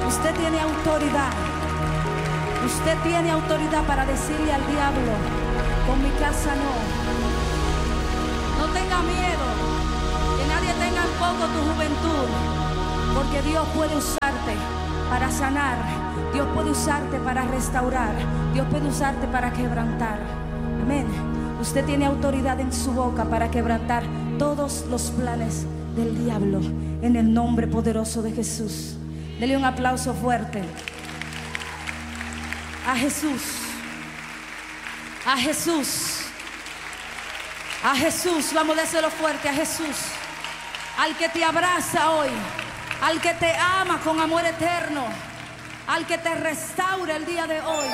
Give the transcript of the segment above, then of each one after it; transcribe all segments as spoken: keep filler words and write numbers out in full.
Usted tiene autoridad. Usted tiene autoridad para decirle al diablo, con mi casa no. No tenga miedo, que nadie tenga en poco tu juventud, porque Dios puede usarte para sanar, Dios puede usarte para restaurar, Dios puede usarte para quebrantar. Amén. Usted tiene autoridad en su boca para quebrantar todos los planes del diablo, en el nombre poderoso de Jesús. Dele un aplauso fuerte a Jesús, a Jesús, a Jesús. Vamos a decirlo fuerte, a Jesús, al que te abraza hoy, al que te ama con amor eterno, al que te restaura el día de hoy.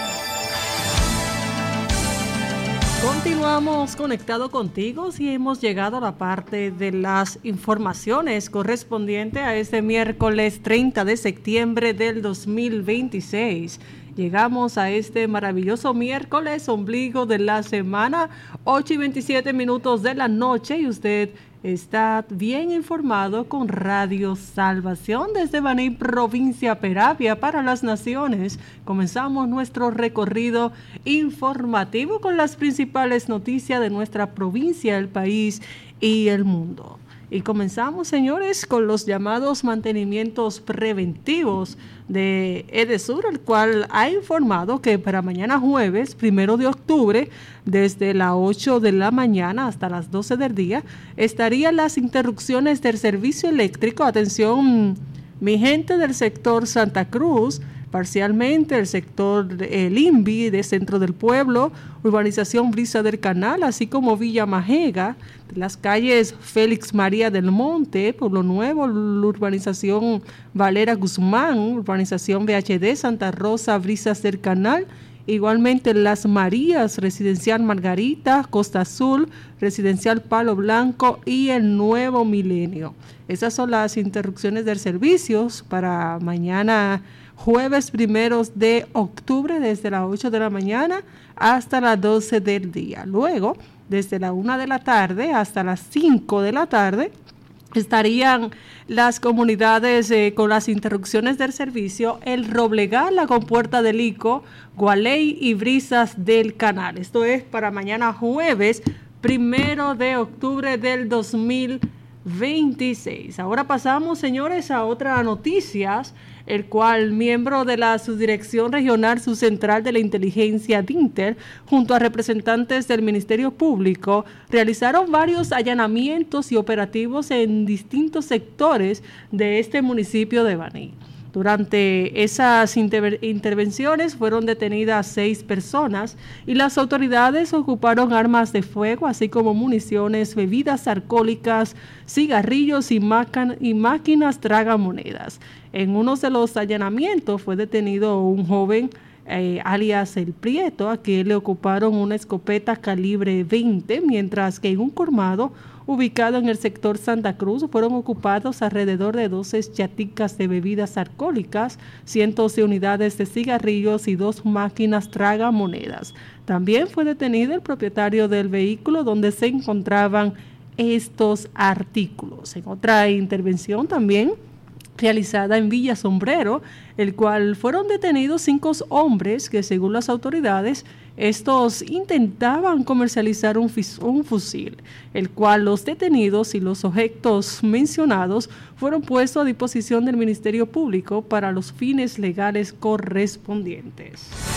Continuamos conectado contigo y hemos llegado a la parte de las informaciones correspondiente a este miércoles treinta de septiembre del dos mil veintiséis. Llegamos a este maravilloso miércoles, ombligo de la semana, ocho y veintisiete minutos de la noche, y usted está bien informado con Radio Salvación desde Baní, provincia Peravia, para las naciones. Comenzamos nuestro recorrido informativo con las principales noticias de nuestra provincia, el país y el mundo. Y comenzamos, señores, con los llamados mantenimientos preventivos de EDESUR, el cual ha informado que para mañana jueves, primero de octubre, desde las ocho de la mañana hasta las doce del día, estarían las interrupciones del servicio eléctrico. Atención, mi gente del sector Santa Cruz, parcialmente el sector El INVI de Centro del Pueblo, urbanización Brisa del Canal, así como Villa Majega, las calles Félix María del Monte, Pueblo Nuevo, la urbanización Valera Guzmán, urbanización V H D, Santa Rosa, Brisas del Canal, igualmente Las Marías, Residencial Margarita, Costa Azul, Residencial Palo Blanco y el Nuevo Milenio. Esas son las interrupciones del servicio para mañana jueves primeros de octubre, desde las ocho de la mañana hasta las doce del día. Luego, desde la una de la tarde hasta las cinco de la tarde, estarían las comunidades eh, con las interrupciones del servicio: El Roblegal, La Compuerta del Ico, Gualey y Brisas del Canal. Esto es para mañana jueves primero de octubre del dos mil veintiséis. Ahora pasamos, señores, a otras noticias, el cual miembro de la Subdirección Regional Subcentral de la Inteligencia DINTER, junto a representantes del Ministerio Público, realizaron varios allanamientos y operativos en distintos sectores de este municipio de Baní. Durante esas inter- intervenciones fueron detenidas seis personas y las autoridades ocuparon armas de fuego, así como municiones, bebidas alcohólicas, cigarrillos y, macan- y máquinas tragamonedas. En uno de los allanamientos fue detenido un joven eh, alias El Prieto, a quien le ocuparon una escopeta calibre veinte, mientras que en un colmado ubicado en el sector Santa Cruz fueron ocupados alrededor de doce chaticas de bebidas alcohólicas, cientos de unidades de cigarrillos y dos máquinas tragamonedas. También fue detenido el propietario del vehículo donde se encontraban estos artículos. En otra intervención también realizada en Villa Sombrero, el cual fueron detenidos cinco hombres que, según las autoridades, estos intentaban comercializar un, fis- un fusil, el cual los detenidos y los objetos mencionados fueron puestos a disposición del Ministerio Público para los fines legales correspondientes.